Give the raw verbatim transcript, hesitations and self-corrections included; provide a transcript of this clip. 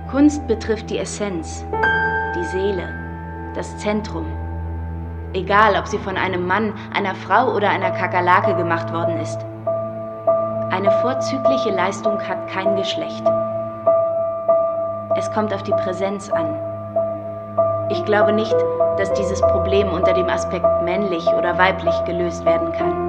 Kunst betrifft die Essenz, die Seele, das Zentrum. Egal, ob sie von einem Mann, einer Frau oder einer Kakerlake gemacht worden ist. Eine vorzügliche Leistung hat kein Geschlecht. Es kommt auf die Präsenz an. Ich glaube nicht, dass dieses Problem unter dem Aspekt männlich oder weiblich gelöst werden kann.